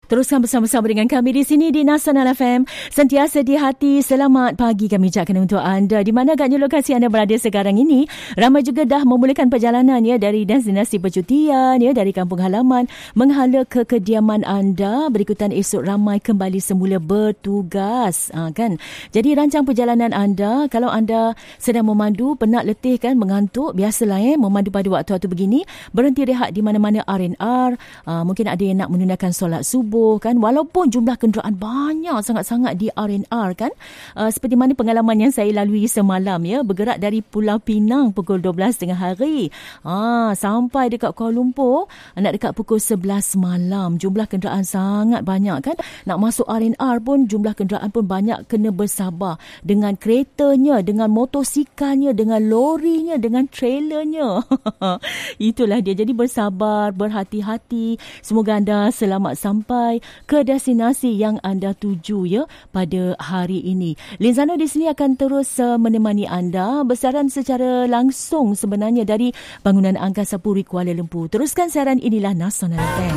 Teruskan bersama-sama dengan kami di sini di Nasional FM. Sentiasa di hati, selamat pagi kami ucapkan untuk anda. Di mana agaknya lokasi anda berada sekarang ini, ramai juga dah memulakan perjalanan ya dari destinasi percutian ya, dari kampung halaman menghala ke kediaman anda. Berikutan esok ramai kembali semula bertugas kan. Jadi rancang perjalanan anda. Kalau anda sedang memandu, penat, letih kan, mengantuk, biasalah memandu pada waktu-waktu begini, berhenti rehat di mana-mana R&R. Mungkin ada yang nak menunaikan solat subuh kan, walaupun jumlah kenderaan banyak sangat-sangat di R&R kan, seperti mana pengalaman yang saya lalui semalam ya, bergerak dari Pulau Pinang pukul 12 tengah hari sampai dekat Kuala Lumpur nak dekat pukul 11 malam. Jumlah kenderaan sangat banyak kan, nak masuk R&R pun jumlah kenderaan pun banyak, kena bersabar dengan keretanya, dengan motosikalnya, dengan lorinya, dengan trailernya. Itulah dia, jadi bersabar, berhati-hati. Semoga anda selamat sampai ke destinasi yang anda tuju ya pada hari ini. Linzano di sini akan terus menemani anda bersiaran secara langsung sebenarnya dari bangunan Angkasa Puri Kuala Lumpur. Teruskan siaran, inilah Nasional FM.